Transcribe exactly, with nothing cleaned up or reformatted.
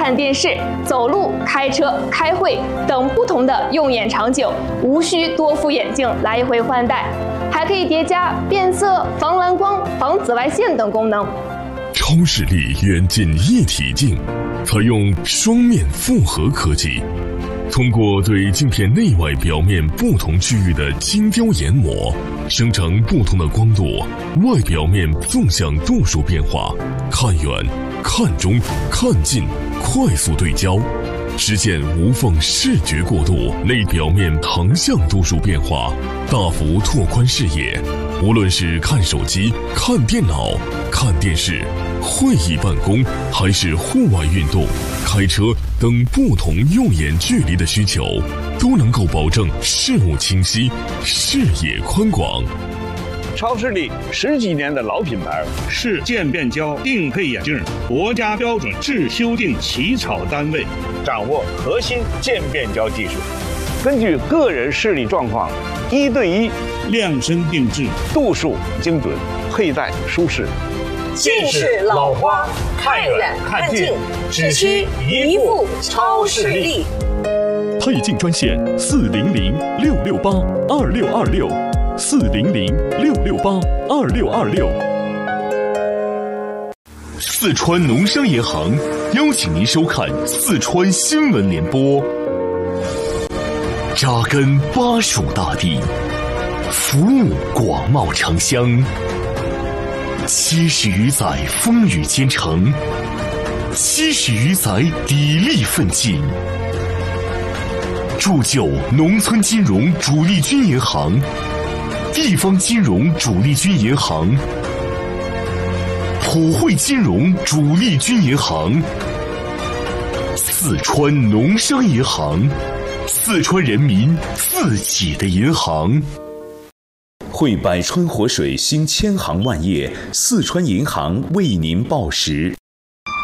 看电视、走路、开车、开会等不同的用眼场景，无需多副眼镜来回换代，还可以叠加变色、防蓝光、防紫外线等功能。 超视力远近一体镜采用双面复合科技，通过对镜片内外表面不同区域的精雕研磨，生成不同的光度、外表面纵向度数变化，看远、看中、看近，快速对焦，实现无缝视觉过渡，内表面成像度数变化，大幅拓宽视野。无论是看手机、看电脑、看电视、会议办公，还是户外运动、开车等不同用眼距离的需求，都能够保证视物清晰、视野宽广。 超视力十几年的老品牌， 是渐变焦定配眼镜国家标准制修订起草单位， 掌握核心渐变焦技术，根据个人视力状况，一对一量身定制， 度数精准，佩戴舒适。 近视老花，看远看近，只需一副超视力。 配镜专线四零零六六八二六二六，四零零六六八二六二六。 四川农商银行邀请您收看四川新闻联播。扎根巴蜀大地，服务广袤城乡，七十余载风雨兼程，七十余载砥砺奋进，铸就农村金融主力军银行、地方金融主力军银行、普惠金融主力军银行、四川农商银行，四川人民自己的银行。 汇百川活水兴千行万业，四川银行为您报时。